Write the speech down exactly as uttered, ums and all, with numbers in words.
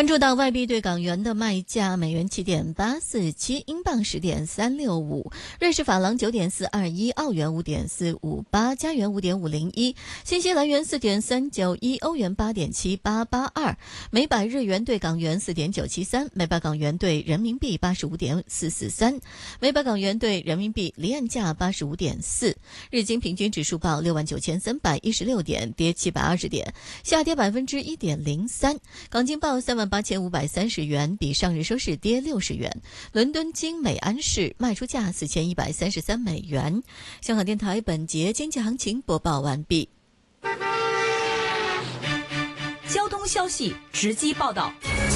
关注到外币对港元的卖价，美元七点八四七，英镑十点三六五，瑞士法郎九点四二一，澳元五点四五八，加元五点五零一，新西兰元四点三九一，欧元八点七八八二，每百日元对港元四点九七三，每百港元对人民币八十五点四四三，每百港元对人民币离岸价八十五点四。日经平均指数报六万九千三百一十六点，跌七百二十点，下跌百分之一点零三。港金报三万八千五百三十元，比上日收市跌六十元。伦敦金美安士卖出价四千一百三十三美元。香港电台本节经济行情播报完毕。 交通消息直击报道。